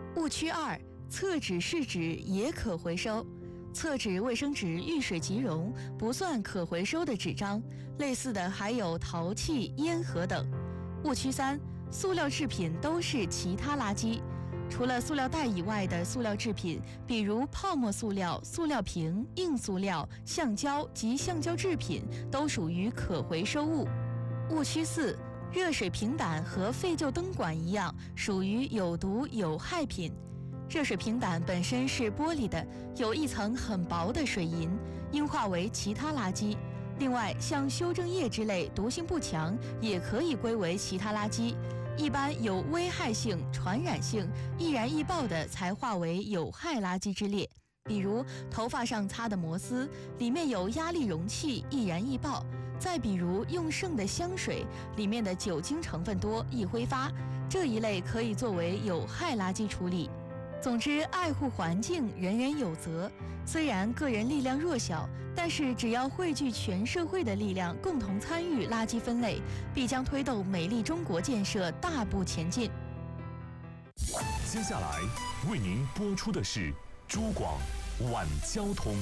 误区2：厕纸是纸也可回收。厕纸、卫生纸遇水即溶，不算可回收的纸张。类似的还有陶器、烟盒等。误区3：塑料制品都是其他垃圾。除了塑料袋以外的塑料制品，比如泡沫塑料、塑料瓶、硬塑料、橡胶及橡胶制品，都属于可回收物。误区4：热水瓶胆和废旧灯管一样，属于有毒有害品。热水瓶胆本身是玻璃的，有一层很薄的水银，应化为其他垃圾。另外，像修正液之类毒性不强，也可以归为其他垃圾。一般有危害性、传染性、易燃易爆的才划为有害垃圾之列。比如头发上擦的摩丝，里面有压力容器，易燃易爆。再比如用剩的香水，里面的酒精成分多，易挥发，这一类可以作为有害垃圾处理。总之，爱护环境，人人有责。虽然个人力量弱小，但是只要汇聚全社会的力量，共同参与垃圾分类，必将推动美丽中国建设大步前进。 接下来为您播出的是珠广晚交通。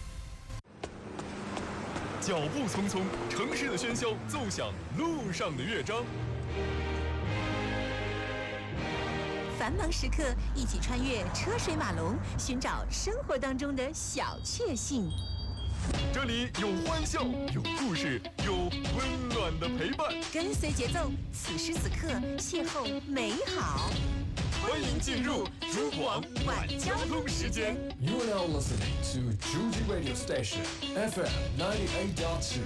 脚步匆匆，城市的喧嚣奏响路上的乐章。 繁忙时刻，一起穿越车水马龙，寻找生活当中的小确幸。 这里有欢笑，有故事，有温暖的陪伴。 跟随节奏，此时此刻邂逅美好。 欢迎进入珠广晚交通时间。 You are now listening to Zhuji Radio Station FM 98.2。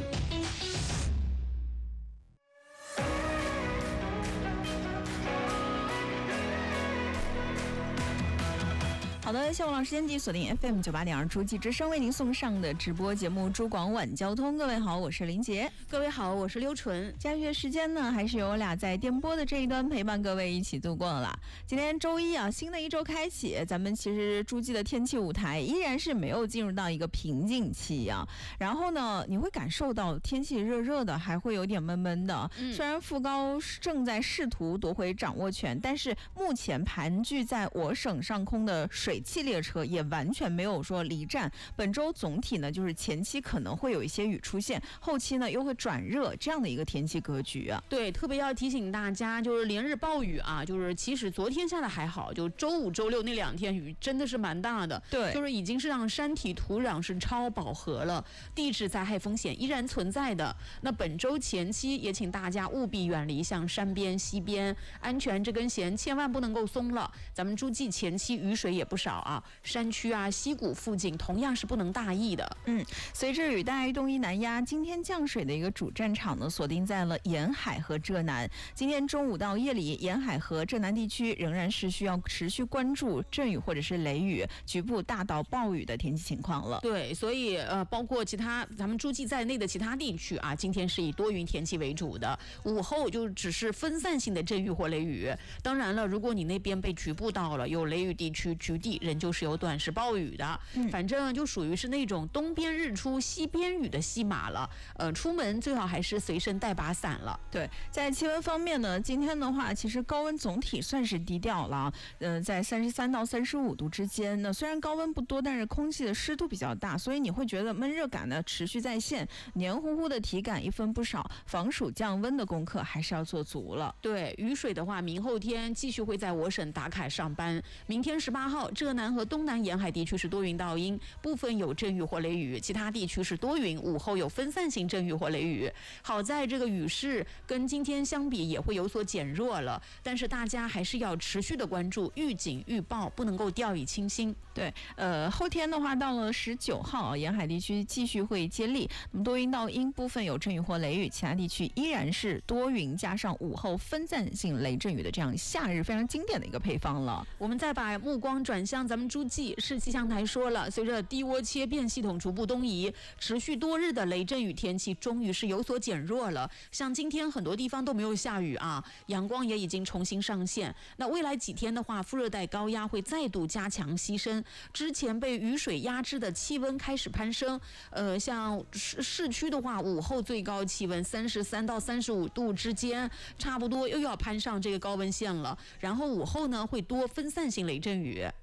好的，下午老时间继续锁定 FM 98.2诸暨之声为您送上的直播节目珠广晚交通。各位好，我是林杰。 各位好，我是刘纯。 假期时间呢，还是由我俩在电波的这一端陪伴各位一起度过了。今天周一啊，新的一周开启，咱们其实诸暨的天气舞台依然是没有进入到一个平静期啊。然后呢，你会感受到天气热热的，还会有点闷闷的。虽然副高正在试图夺回掌握权，但是目前盘踞在我省上空的水汽列车也完全没有说离站。本周总体呢，就是前期可能会有一些雨出现，后期呢又会转热，这样的一个天气格局啊。 对，特别要提醒大家，就是连日暴雨啊，就是其实昨天下的还好，就周五、周六那2天雨真的是蛮大的。 对， 就是已经是让山体土壤是超饱和了，地质灾害风险依然存在的。那本周前期也请大家务必远离像山边、溪边，安全这根弦千万不能够松了。咱们诸暨前期雨水也不少啊，山区啊、溪谷附近同样是不能大意的。 随着雨带东移南压，今天降水的一个主战场呢，锁定在了沿海和浙南。今天中午到夜里，沿海和浙南地区仍然是需要持续关注阵雨或者是雷雨，局部大到暴雨的天气情况了。 对，所以包括其他咱们诸暨在内的其他地区啊，今天是以多云天气为主的，午后就只是分散性的阵雨或雷雨。当然了，如果你那边被局部到了有雷雨地区，局地仍旧是有短时暴雨的。反正就属于是那种东边日出西边雨的戏码了。出门最好还是随身带把伞了。 对，在气温方面呢，今天的话其实高温总体算是低调了，在33到35度之间。那虽然高温不多，但是空气的湿度比较大，所以你会觉得闷热感呢持续在线，黏糊糊的体感一分不少，防暑降温的功课还是要做足了。 对，雨水的话，明后天继续会在我省打卡上班。明天18号，浙南和东南沿海地区是多云到阴，部分有阵雨或雷雨，其他地区是多云，午后有分散性阵雨或雷雨。好在这个雨势跟今天相比也会有所减弱了，但是大家还是要持续的关注预警预报，不能够掉以轻心。 对，后天的话到了19号，沿海地区继续会接力，那么多云到阴，部分有阵雨或雷雨，其他地区依然是多云加上午后分散性雷阵雨的这样夏日非常经典的一个配方了。 我们再把目光转向像咱们诸暨市气象台说了，随着低涡切变系统逐步东移，持续多日的雷阵雨天气终于是有所减弱了。像今天很多地方都没有下雨啊，阳光也已经重新上线。那未来几天的话，副热带高压会再度加强西伸，之前被雨水压制的气温开始攀升。像市区的话，午后最高气温33到35度之间，差不多又要攀上这个高温线了。然后午后呢，会多分散性雷阵雨。